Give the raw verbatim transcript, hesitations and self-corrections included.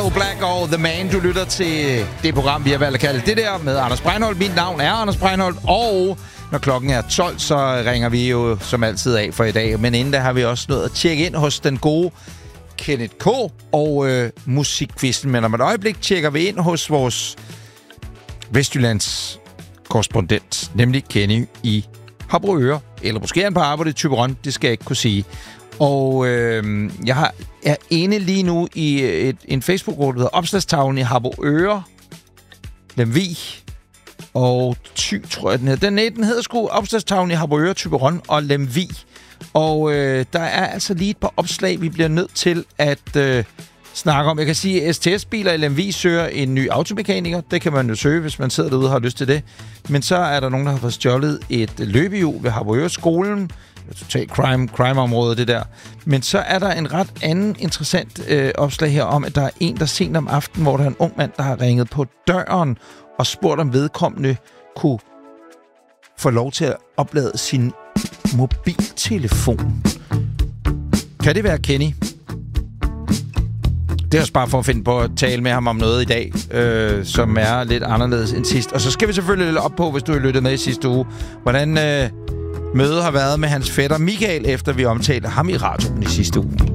Black og The Man, du lytter til det program, vi har valgt at kalde det der med Anders Breinholt. Mit navn er Anders Breinholt, og når klokken er tolv, så ringer vi jo som altid af for i dag. Men inden da har vi også nået at tjekke ind hos den gode Kenneth K. og øh, Musikkvisten. Men om et øjeblik tjekker vi ind hos vores Vestjyllands korrespondent, nemlig Kenny i Harboøre. Eller måske han på arbejde i Thyborøn, det skal jeg ikke kunne sige. Og øh, jeg har, er inde lige nu i et, en Facebook-gruppe, der hedder Opslagstavlen i Harboøre, Lemvig og Thy, tror jeg den hedder. Den, den hedder sgu Opslagstavlen i Harboøre, Thyborøn og Lemvig. Og øh, der er altså lige et par opslag, vi bliver nødt til at øh, snakke om. Jeg kan sige, at S T S-biler i Lemvig søger en ny automekaniker. Det kan man jo søge, hvis man sidder derude og har lyst til det. Men så er der nogen, der har fået stjålet et løbehjul ved Harboøre-skolen. Totalt crime, crime-område, det der. Men så er der en ret anden interessant øh, opslag her om, at der er en, der sent om aftenen, hvor der er en ung mand, der har ringet på døren og spurgt, om vedkommende kunne få lov til at oplade sin mobiltelefon. Kan det være Kenny? Det er også bare for at finde på at tale med ham om noget i dag, øh, som er lidt anderledes end sidst. Og så skal vi selvfølgelig lidt op på, hvis du har lyttet med i sidste uge, hvordan øh, mødet har været med hans fætter Michael, efter vi omtalte ham i radioen i sidste uge.